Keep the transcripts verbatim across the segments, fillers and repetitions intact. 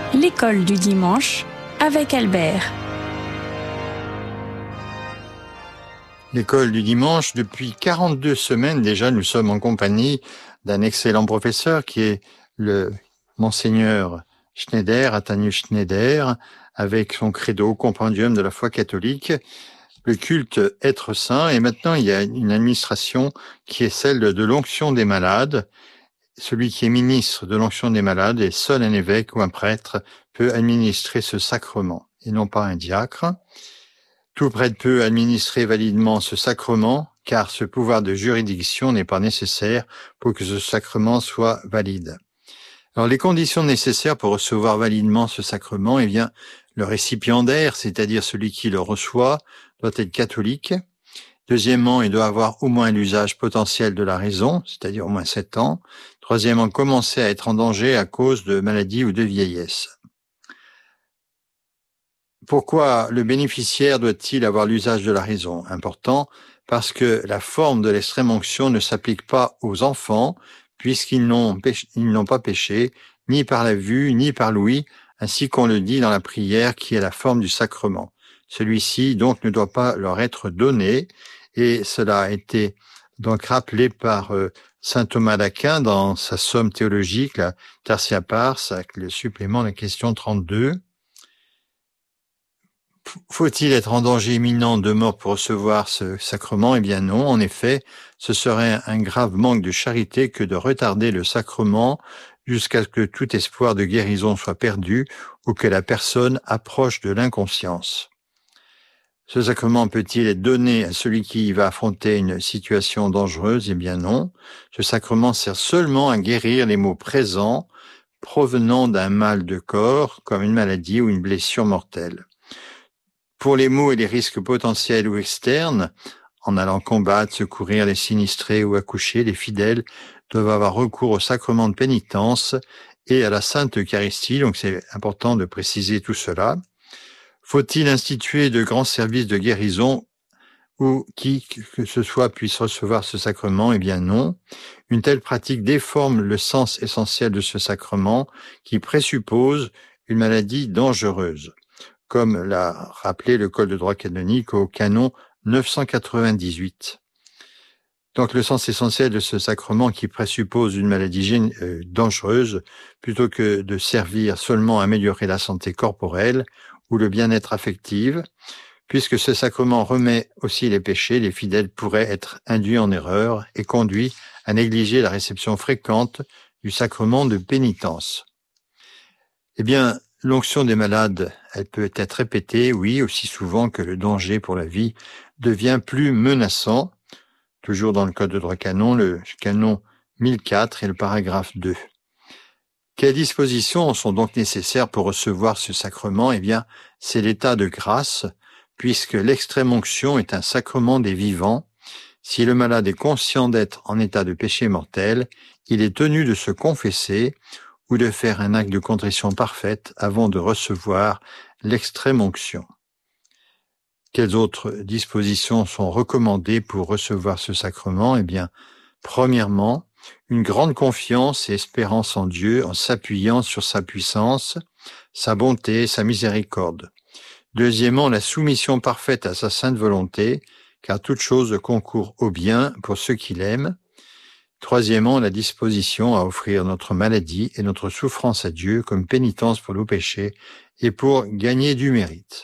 L'école du dimanche avec Albert. L'école du dimanche, depuis quarante-deux semaines déjà, nous sommes en compagnie d'un excellent professeur qui est le monseigneur Schneider, Athanus Schneider, avec son credo compendium de la foi catholique, le culte être saint. Et maintenant, il y a une administration qui est celle de l'onction des malades. Celui qui est ministre de l'onction des malades et seul un évêque ou un prêtre peut administrer ce sacrement et non pas un diacre. Tout prêtre peut administrer validement ce sacrement, car ce pouvoir de juridiction n'est pas nécessaire pour que ce sacrement soit valide. Alors, les conditions nécessaires pour recevoir validement ce sacrement, eh bien, le récipiendaire, c'est-à-dire celui qui le reçoit, doit être catholique. Deuxièmement, il doit avoir au moins l'usage potentiel de la raison, c'est-à-dire au moins sept ans. Troisièmement, commencer à être en danger à cause de maladie ou de vieillesse. Pourquoi le bénéficiaire doit-il avoir l'usage de la raison? Important, parce que la forme de l'extrême onction ne s'applique pas aux enfants, puisqu'ils n'ont, péché, ils n'ont pas péché, ni par la vue, ni par l'ouïe, ainsi qu'on le dit dans la prière qui est la forme du sacrement. Celui-ci, donc, ne doit pas leur être donné, et cela a été donc rappelé par euh, saint Thomas d'Aquin dans sa somme théologique, la Tertia Pars, avec le supplément de la question trente-deux. Faut-il être en danger imminent de mort pour recevoir ce sacrement? Eh bien non, en effet, ce serait un grave manque de charité que de retarder le sacrement jusqu'à ce que tout espoir de guérison soit perdu ou que la personne approche de l'inconscience. Ce sacrement peut-il être donné à celui qui va affronter une situation dangereuse? Eh bien non. Ce sacrement sert seulement à guérir les maux présents provenant d'un mal de corps, comme une maladie ou une blessure mortelle. Pour les maux et les risques potentiels ou externes, en allant combattre, secourir les sinistrés ou accoucher, les fidèles doivent avoir recours au sacrement de pénitence et à la Sainte Eucharistie, donc c'est important de préciser tout cela. Faut-il instituer de grands services de guérison ou qui que ce soit puisse recevoir ce sacrement? Eh bien non. Une telle pratique déforme le sens essentiel de ce sacrement qui présuppose une maladie dangereuse, comme l'a rappelé le Code de droit canonique au canon neuf cent quatre-vingt-dix-huit. Donc le sens essentiel de ce sacrement qui présuppose une maladie euh, dangereuse, plutôt que de servir seulement à améliorer la santé corporelle ou le bien-être affectif, puisque ce sacrement remet aussi les péchés, les fidèles pourraient être induits en erreur et conduits à négliger la réception fréquente du sacrement de pénitence. Eh bien, l'onction des malades, elle peut être répétée, oui, aussi souvent que le danger pour la vie devient plus menaçant. Toujours dans le Code de droit canon, le canon mille quatre et le paragraphe deux. Quelles dispositions sont donc nécessaires pour recevoir ce sacrement? Eh bien, c'est l'état de grâce, puisque l'extrême onction est un sacrement des vivants. Si le malade est conscient d'être en état de péché mortel, il est tenu de se confesser ou de faire un acte de contrition parfaite avant de recevoir l'extrême onction. Quelles autres dispositions sont recommandées pour recevoir ce sacrement? Eh bien, premièrement, une grande confiance et espérance en Dieu en s'appuyant sur sa puissance, sa bonté, sa miséricorde. Deuxièmement, la soumission parfaite à sa sainte volonté, car toute chose concourt au bien pour ceux qui l'aiment. Troisièmement, la disposition à offrir notre maladie et notre souffrance à Dieu comme pénitence pour nos péchés et pour gagner du mérite.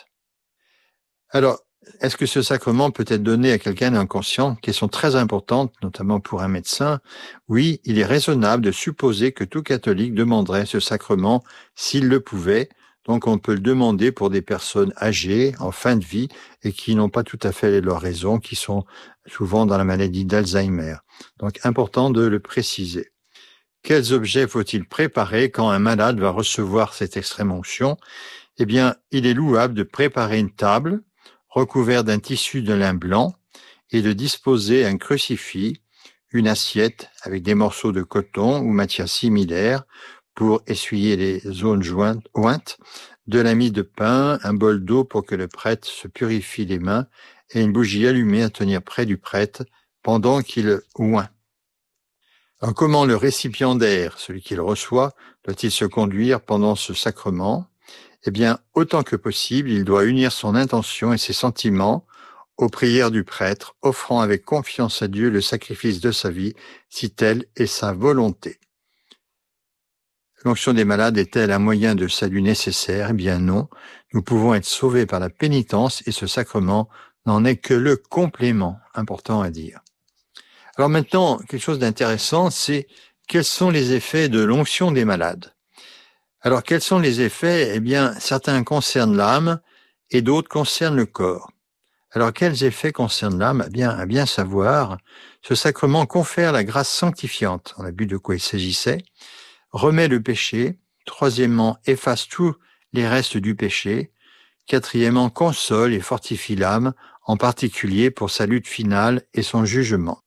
Alors, est-ce que ce sacrement peut être donné à quelqu'un d'inconscient? Question très importante, notamment pour un médecin. Oui, il est raisonnable de supposer que tout catholique demanderait ce sacrement s'il le pouvait. Donc, on peut le demander pour des personnes âgées, en fin de vie, et qui n'ont pas tout à fait leur raison, qui sont souvent dans la maladie d'Alzheimer. Donc, important de le préciser. Quels objets faut-il préparer quand un malade va recevoir cette extrême onction? Eh bien, il est louable de préparer une table recouverte d'un tissu de lin blanc et de disposer un crucifix, une assiette avec des morceaux de coton ou matière similaire pour essuyer les zones jointes, ointes, de la mie de pain, un bol d'eau pour que le prêtre se purifie les mains et une bougie allumée à tenir près du prêtre pendant qu'il oint. Alors, comment le récipiendaire, celui qui le reçoit, doit-il se conduire pendant ce sacrement? Eh bien, autant que possible, il doit unir son intention et ses sentiments aux prières du prêtre, offrant avec confiance à Dieu le sacrifice de sa vie, si telle est sa volonté. L'onction des malades est-elle un moyen de salut nécessaire? Eh bien non, nous pouvons être sauvés par la pénitence et ce sacrement n'en est que le complément, important à dire. Alors maintenant, quelque chose d'intéressant, c'est quels sont les effets de l'onction des malades? Alors quels sont les effets? Eh bien, certains concernent l'âme et d'autres concernent le corps. Alors, quels effets concernent l'âme? Eh bien, à bien savoir, ce sacrement confère la grâce sanctifiante, on a vu de quoi il s'agissait, remet le péché, troisièmement, efface tous les restes du péché, quatrièmement, console et fortifie l'âme, en particulier pour sa lutte finale et son jugement.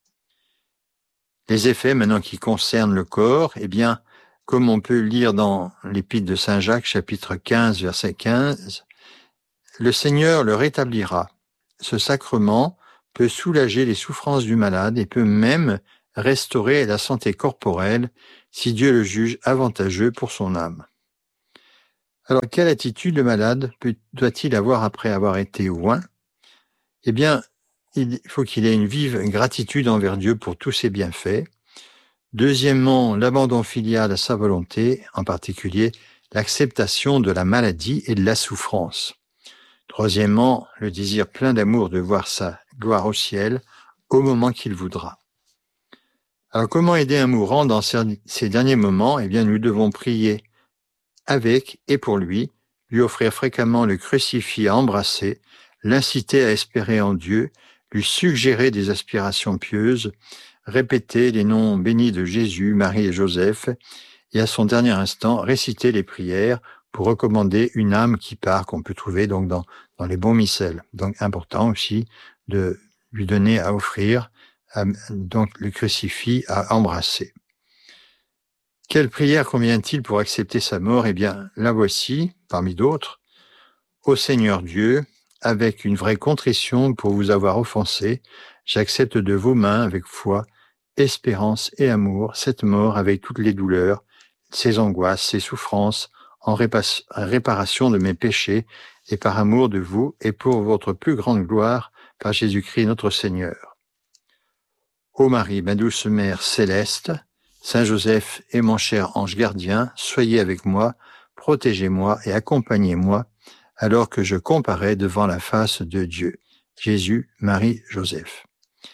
Les effets, maintenant, qui concernent le corps, eh bien, comme on peut lire dans l'Épître de Saint Jacques, chapitre quinze, verset quinze, le Seigneur le rétablira. Ce sacrement peut soulager les souffrances du malade et peut même restaurer la santé corporelle si Dieu le juge avantageux pour son âme. Alors, quelle attitude le malade peut, doit-il avoir après avoir été oint? Eh bien, il faut qu'il ait une vive gratitude envers Dieu pour tous ses bienfaits. Deuxièmement, l'abandon filial à sa volonté, en particulier l'acceptation de la maladie et de la souffrance. Troisièmement, le désir plein d'amour de voir sa gloire au ciel au moment qu'il voudra. Alors, comment aider un mourant dans ces derniers moments? Eh bien, nous devons prier avec et pour lui, lui offrir fréquemment le crucifix à embrasser, l'inciter à espérer en Dieu, lui suggérer des aspirations pieuses, répéter les noms bénis de Jésus, Marie et Joseph, et à son dernier instant, réciter les prières pour recommander une âme qui part, qu'on peut trouver donc dans, dans les bons missels. Donc, important aussi de lui donner à offrir euh, donc le crucifix à embrasser. Quelle prière convient-il pour accepter sa mort? Eh bien, la voici, parmi d'autres. Ô Seigneur Dieu, avec une vraie contrition pour vous avoir offensé, j'accepte de vos mains avec foi, espérance et amour cette mort avec toutes les douleurs, ses angoisses, ses souffrances, en réparation de mes péchés et par amour de vous et pour votre plus grande gloire par Jésus-Christ notre Seigneur. Ô Marie, ma douce Mère céleste, Saint Joseph et mon cher ange gardien, soyez avec moi, protégez-moi et accompagnez-moi alors que je comparais devant la face de Dieu. Jésus, Marie, Joseph.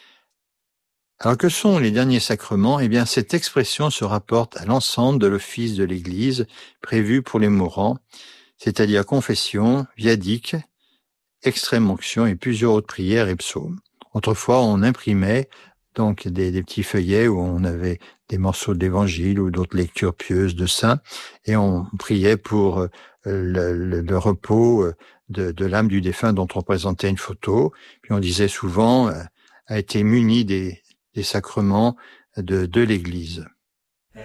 Alors que sont les derniers sacrements? Eh bien, cette expression se rapporte à l'ensemble de l'office de l'Église prévu pour les mourants, c'est-à-dire confession, viatique, extrême onction et plusieurs autres prières et psaumes. Autrefois, on imprimait donc des, des petits feuillets où on avait des morceaux d'évangile ou d'autres lectures pieuses de saints, et on priait pour euh, le, le, le repos de, de l'âme du défunt dont on présentait une photo. Puis on disait souvent euh, a été muni des, des sacrements de, de l'Église.